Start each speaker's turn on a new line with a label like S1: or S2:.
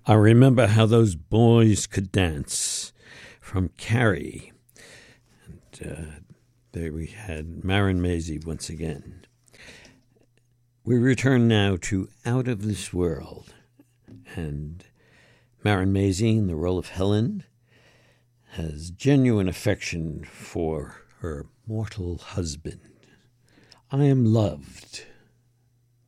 S1: I remember how those boys could dance from Carrie. And there we had Marin Mazzie once again. We return now to Out of This World. And Marin Mazzie, in the role of Helen, has genuine affection for her mortal husband. I am loved.